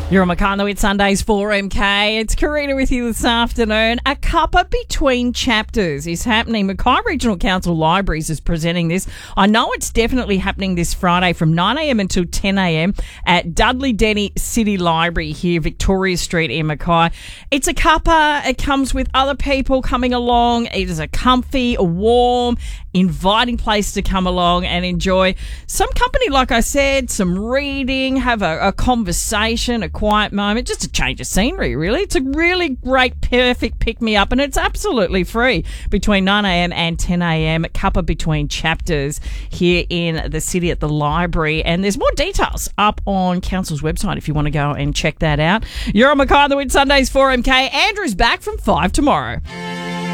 You're on McCartney with Sundays 4MK. It's Karina with you this afternoon. A cuppa between chapters is happening. Mackay Regional Council Libraries is presenting this. I know it's definitely happening this Friday from 9am until 10am at Dudley Denny City Library here, Victoria Street in Mackay. It's a cuppa. It comes with other people coming along. It is a comfy, warm, inviting place to come along and enjoy some company, like I said, some reading, have a conversation, a quiet moment, just a change of scenery, really. It's a really great, perfect pick-me-up, and it's absolutely free between 9am and 10am. Cuppa between chapters here in the city at the library, and there's more details up on Council's website if you want to go and check that out. You're on Mackay with Sundays 4MK. Andrew's back from 5 tomorrow.